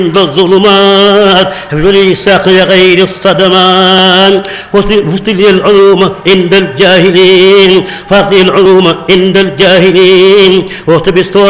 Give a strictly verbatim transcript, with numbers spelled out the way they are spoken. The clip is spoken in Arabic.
بالظلمات حفظ لي ساقي غير الصدمان فصل لي العلوم عند الجاهلين فاقي العلوم عند الجاهلين واكتب